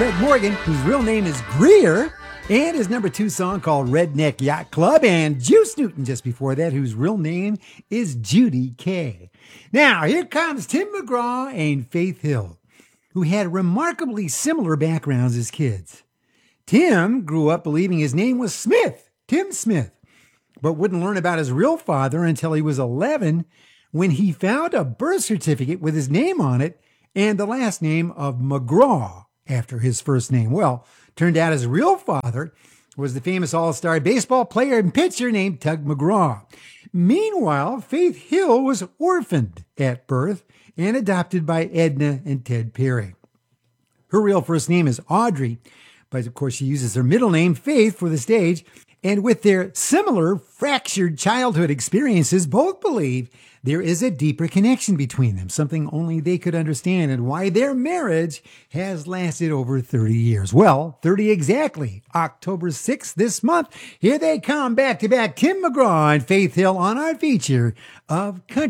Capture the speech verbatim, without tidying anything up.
Craig Morgan, whose real name is Greer, and his number two song called Redneck Yacht Club, and Juice Newton just before that, whose real name is Judy Kay. Now, here comes Tim McGraw and Faith Hill, who had remarkably similar backgrounds as kids. Tim grew up believing his name was Smith, Tim Smith, but wouldn't learn about his real father until he was eleven, when he found a birth certificate with his name on it and the last name of McGraw after his first name. Well, turned out his real father was the famous all-star baseball player and pitcher named Tug McGraw. Meanwhile, Faith Hill was orphaned at birth and adopted by Edna and Ted Perry. Her real first name is Audrey, but of course she uses her middle name, Faith, for the stage. And with their similar fractured childhood experiences, both believe there is a deeper connection between them, something only they could understand, and why their marriage has lasted over thirty years. Well, thirty exactly. October sixth this month. Here they come back to back, Tim McGraw and Faith Hill on our feature of Country